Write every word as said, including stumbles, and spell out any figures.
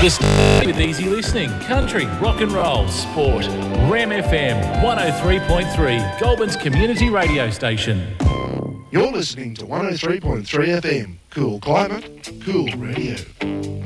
This with easy listening, country, rock and roll, sport. Ram F M one oh three point three, Goulburn's community radio station. You're listening to one oh three point three F M. Cool climate, cool radio.